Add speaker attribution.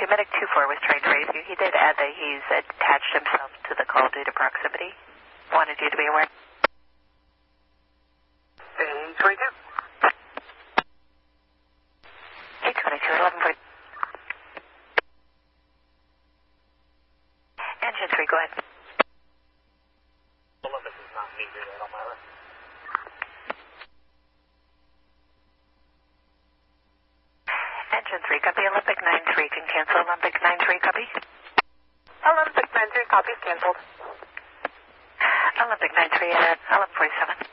Speaker 1: 2, Medic 2-4 was trying to raise you. He did add that he's attached himself to the call due to proximity. Wanted you to be aware.
Speaker 2: A22.
Speaker 1: A22 at 11. Engine 3, go ahead.
Speaker 2: Olympus is not needed at Elmira.
Speaker 1: Engine 3, copy. Olympic 93 can cancel. Olympic 93, copy.
Speaker 2: Olympic 93, copies canceled.
Speaker 1: Olympic 93 at 11:47.